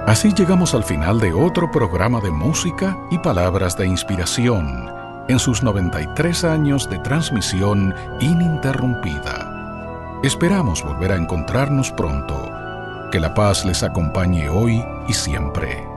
Así llegamos al final de otro programa de música y palabras de inspiración en sus 93 años de transmisión ininterrumpida. Esperamos volver a encontrarnos pronto. Que la paz les acompañe hoy y siempre.